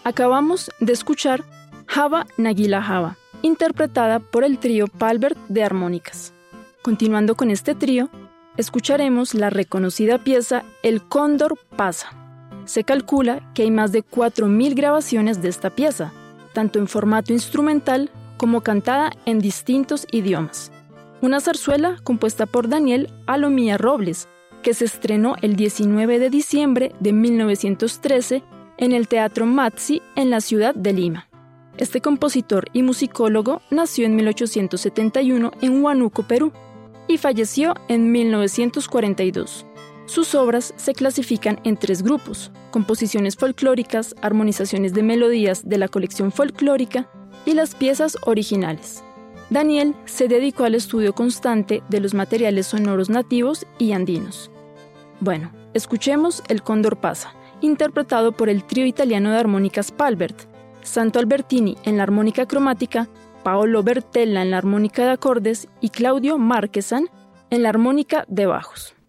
Acabamos de escuchar Hava Nagila Hava, interpretada por el trío Palbert de armónicas. Continuando con este trío, escucharemos la reconocida pieza El Cóndor Pasa. Se calcula que hay más de 4.000 grabaciones de esta pieza, tanto en formato instrumental como cantada en distintos idiomas. Una zarzuela compuesta por Daniel Alomía Robles, que se estrenó el 19 de diciembre de 1913 en el Teatro Mazzi en la ciudad de Lima. Este compositor y musicólogo nació en 1871 en Huánuco, Perú, y falleció en 1942. Sus obras se clasifican en 3 grupos: composiciones folclóricas, armonizaciones de melodías de la colección folclórica y las piezas originales. Daniel se dedicó al estudio constante de los materiales sonoros nativos y andinos. Bueno, escuchemos El Cóndor Pasa, interpretado por el trío italiano de armónicas Palbert, Santo Albertini en la armónica cromática, Paolo Bertella en la armónica de acordes y Claudio Marchesan en la armónica de bajos.